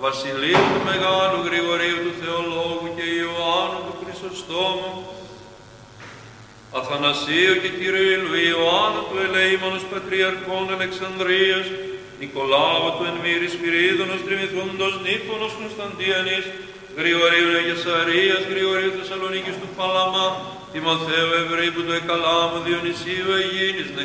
Βασιλείου του Μεγάλου Γρηγορίου του Θεολόγου και Ιωάννου του Χρυσοστόμου, Αθανασίου και Κυρίλου Ιωάννου του Ελεήμονος Πατριαρχών Αλεξανδρίας, Νικολάου του Ενμύρη Σπυρίδωνος Τριμηθούντος Νύφωνος Κωνσταντίανης, Γρηγορίου Αγιασαρίας, Γρηγορίου Θεσσαλονίκης του Παλαμά, Τιμοθέου Ευρύπου του Εκαλάμου, Διονυσίου Αιγίνης,